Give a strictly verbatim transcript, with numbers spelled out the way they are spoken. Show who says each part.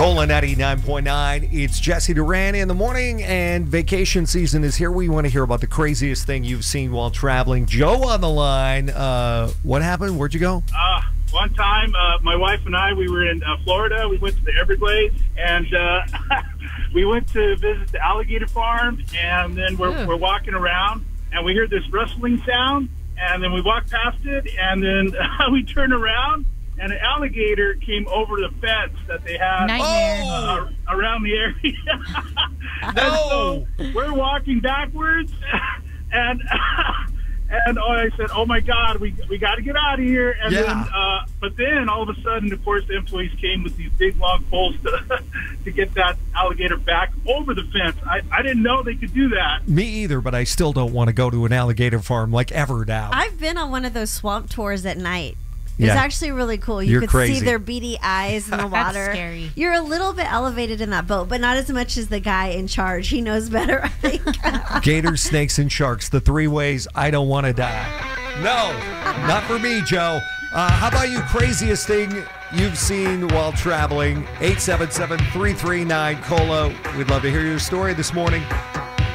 Speaker 1: Cola ninety-nine point nine. It's Jesse Duran in the morning, and vacation season is here. We want to hear about the craziest thing you've seen while traveling. Joe on the line. Uh, what happened? Where'd you go?
Speaker 2: Uh, one time, uh, my wife and I, we were in uh, Florida. We went to the Everglades, and uh, we went to visit the alligator farm, and then we're, we're walking around, and we hear this rustling sound, and then we walk past it, and then uh, we turn around, and an alligator came over the fence that they had uh, around the area.
Speaker 1: No!
Speaker 2: So we're walking backwards, and and I said, "Oh my God, we we got to get out of here!" And
Speaker 1: Yeah.
Speaker 2: then, uh, but then all of a sudden, of course, the employees came with these big long poles to to get that alligator back over the fence. I I didn't know they could do that.
Speaker 1: Me either, but I still don't want to go to an alligator farm like ever now.
Speaker 3: I've been on one of those swamp tours at night. It's
Speaker 1: Yeah.
Speaker 3: actually really cool. You
Speaker 1: You're
Speaker 3: could
Speaker 1: crazy.
Speaker 3: see their beady eyes in the
Speaker 4: That's
Speaker 3: water.
Speaker 4: scary.
Speaker 3: You're a little bit elevated in that boat, but not as much as the guy in charge. He knows better, I think.
Speaker 1: Gators, snakes, and sharks. The three ways I don't want to die. No, not for me, Joe. Uh, how about you? Craziest thing you've seen while traveling? eight seven seven, three three nine, C O L A. We'd love to hear your story this morning.